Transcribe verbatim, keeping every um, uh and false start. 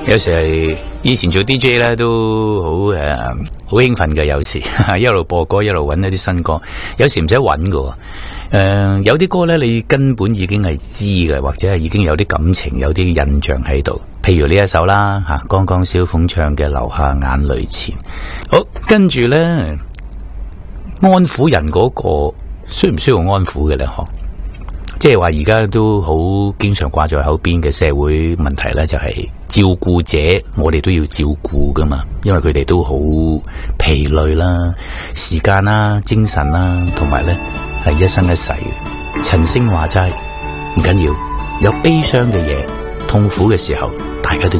有時係以前做 D J 咧都好誒，好興奮嘅。有時一路播歌一路揾一啲新歌，有時唔使揾嘅。誒、呃，有啲歌咧你根本已經係知嘅，或者係已經有啲感情、有啲印象喺度。譬如呢一首啦，吓剛剛小鳳唱嘅《流下眼淚前》。好，跟住咧安撫人嗰、那個需唔需要安撫嘅咧？嗬？即係話而家都好經常掛在口邊嘅社會問題咧，就係照顧者，我哋都要照顧噶嘛，因為佢哋都好疲累啦、時間啦、精神啦，同埋咧係一生一世嘅。陳星話齋唔緊要，有悲傷嘅嘢、痛苦嘅時候，大家都